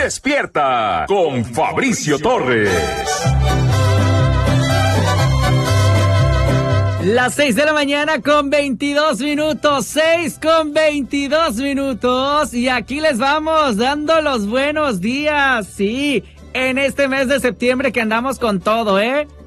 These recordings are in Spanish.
Despierta con Fabricio Torres. Las 6 de la mañana con 22 minutos, 6 con 22 minutos, y aquí les vamos dando los buenos días, sí, en este mes de septiembre que andamos con todo,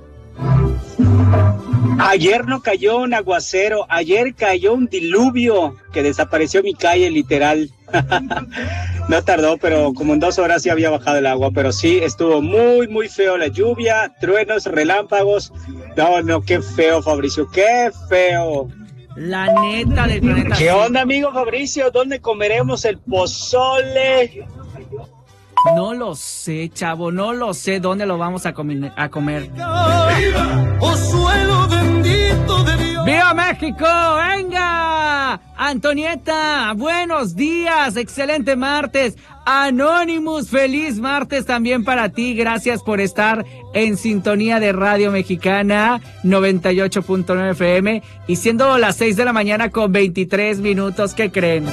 Ayer no cayó un aguacero, ayer cayó un diluvio que desapareció mi calle, literal. No tardó, pero como en 2 horas ya había bajado el agua, pero sí, estuvo muy, muy feo la lluvia, truenos, relámpagos. No, qué feo, Fabricio, qué feo. La neta del planeta. ¿Qué onda, amigo Fabricio? ¿Dónde comeremos el pozole? No lo sé, chavo, no lo sé dónde lo vamos a comer. ¡Oh, suelo bendito de Dios! ¡Viva México! ¡Venga! Antonieta, buenos días, excelente martes. Anonymous, feliz martes también para ti. Gracias por estar en sintonía de Radio Mexicana 98.9 FM. Y siendo las 6 de la mañana con 23 minutos, ¿qué creen?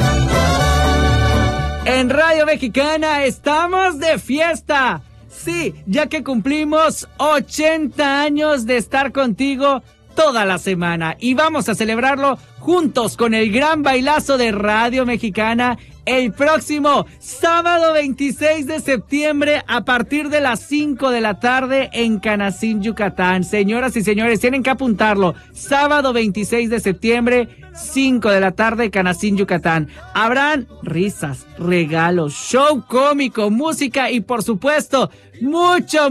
En Radio Mexicana estamos de fiesta. Sí, ya que cumplimos 80 años de estar contigo toda la semana. Y vamos a celebrarlo juntos con el gran bailazo de Radio Mexicana el próximo sábado 26 de septiembre a partir de las 5 de la tarde en Canacín, Yucatán. Señoras y señores, tienen que apuntarlo. Sábado 26 de septiembre, 5 de la tarde, Canacín, Yucatán. Habrán risas, regalos, show cómico, música y por supuesto, mucho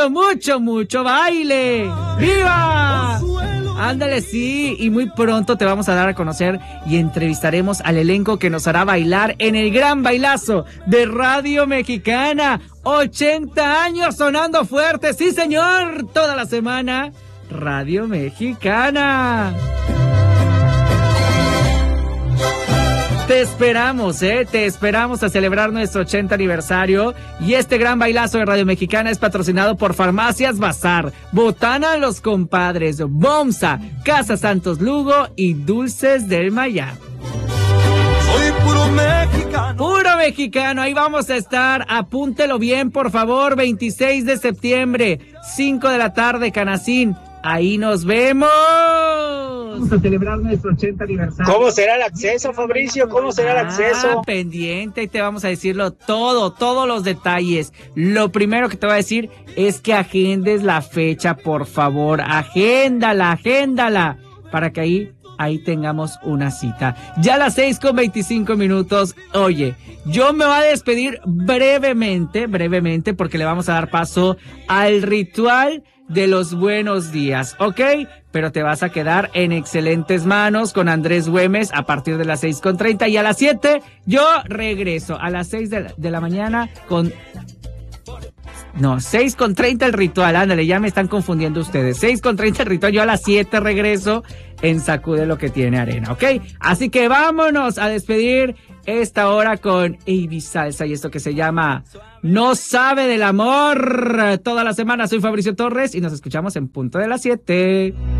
baile. ¡Viva! Ándale, sí, y muy pronto te vamos a dar a conocer y entrevistaremos al elenco que nos hará bailar en el gran bailazo de Radio Mexicana. 80 años sonando fuerte, sí señor, toda la semana, Radio Mexicana. Te esperamos a celebrar nuestro 80 aniversario y este gran bailazo de Radio Mexicana es patrocinado por Farmacias Bazar, Botana Los Compadres, Bomsa, Casa Santos Lugo y Dulces del Mayab. Soy puro mexicano. Puro mexicano, ahí vamos a estar, apúntelo bien por favor, 26 de septiembre, 5 de la tarde, Canacín, ahí nos vemos. Vamos a celebrar nuestro 80 aniversario. ¿Cómo será el acceso, Fabricio? ¿Cómo será el acceso? Pendiente, y te vamos a decirlo todos los detalles. Lo primero que te voy a decir es que agendes la fecha, por favor. Agéndala, para que ahí tengamos una cita. Ya a las 6 con 25 minutos. Oye, yo me voy a despedir brevemente, porque le vamos a dar paso al ritual de los buenos días, ¿ok? Pero te vas a quedar en excelentes manos con Andrés Güemes a partir de las 6:30 y a las 7 yo regreso a las 6 de la mañana con... No, 6:30 el ritual, ándale, ya me están confundiendo ustedes. 6:30 el ritual, yo a las 7 regreso en Sacude lo que tiene arena, ¿ok? Así que vámonos a despedir esta hora con AB Salsa y esto que se llama No Sabe del Amor. Toda la semana soy Fabricio Torres y nos escuchamos en punto de las 7.